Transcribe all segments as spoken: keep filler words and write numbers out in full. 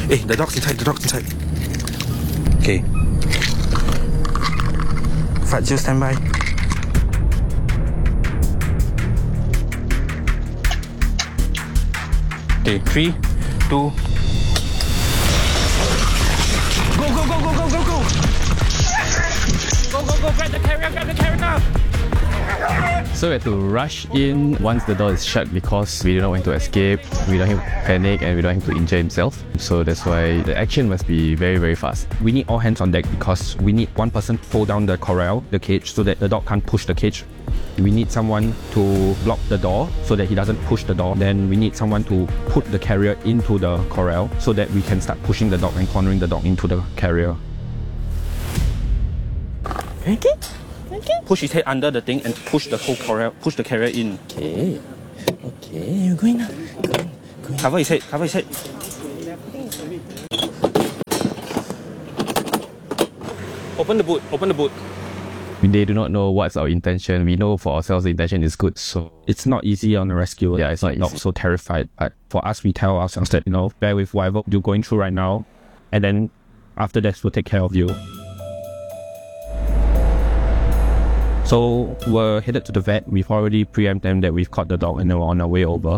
Hey, the dog's inside, the dog's inside. Okay. Fat Jill, stand by. Okay, three, two. Go, go, go, go, go, go, go! Go, go, go, grab the carrier, grab the carrier now! So we had to rush in once the door is shut because we don't want him to escape, we don't want him to panic, and we don't want him to injure himself. So that's why the action must be very very fast. We need all hands on deck because we need one person to pull down the corral, the cage, so that the dog can't push the cage. We need someone to block the door so that he doesn't push the door. Then we need someone to put the carrier into the corral so that we can start pushing the dog and cornering the dog into the carrier. Okay. Okay. Push his head under the thing and push the whole carrier, push the carrier in. Okay. Okay, you're going now. Go on, go on. Cover his head, cover his head. Open the boot, open the boot. They do not know what's our intention. We know for ourselves the intention is good. So it's not easy on a rescue. Yeah, it's not, not so terrified. But for us, we tell ourselves that, you know, bear with whatever you're going through right now. And then after that, we'll take care of you. So we're headed to the vet. We've already preempted them that we've caught the dog and we're on our way over.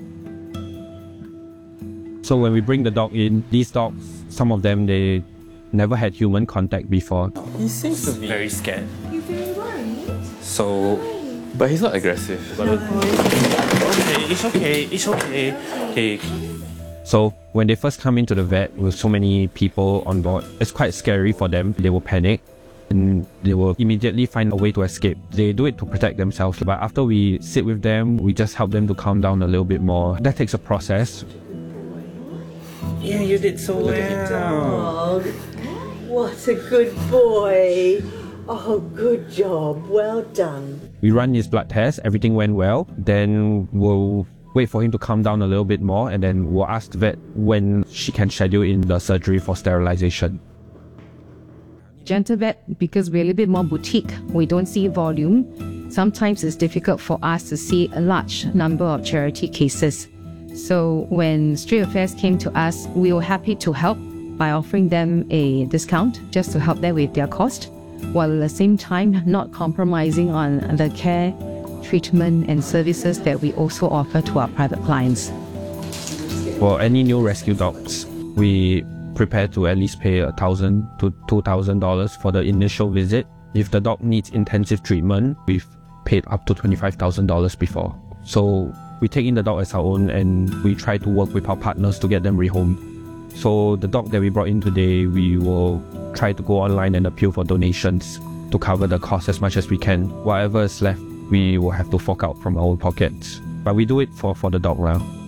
So when we bring the dog in, these dogs, some of them, they never had human contact before. He seems to be very scared. You're very worried? So, but he's not aggressive. but okay, it's okay, it's okay. Okay. So when they first come into the vet with so many people on board, it's quite scary for them. They will panic and they will immediately find a way to escape. They do it to protect themselves, but after we sit with them, we just help them to calm down a little bit more. That takes a process. Yeah, you did so well. Dog. What a good boy. Oh, good job. Well done. We run his blood test, everything went well. Then we'll wait for him to calm down a little bit more, and then we'll ask the vet when she can schedule in the surgery for sterilization. Gentle vet, because we're a little bit more boutique, we don't see volume. Sometimes it's difficult for us to see a large number of charity cases. So when Street Affairs came to us, we were happy to help by offering them a discount just to help them with their cost, while at the same time not compromising on the care, treatment and services that we also offer to our private clients. For any new rescue dogs, we prepare to at least pay a thousand to two thousand dollars for the initial visit. If the dog needs intensive treatment, we've paid up to twenty-five thousand dollars before. So we take in the dog as our own and we try to work with our partners to get them rehomed. So the dog that we brought in today, we will try to go online and appeal for donations to cover the cost as much as we can. Whatever is left, we will have to fork out from our own pockets. But we do it for, for the dog now.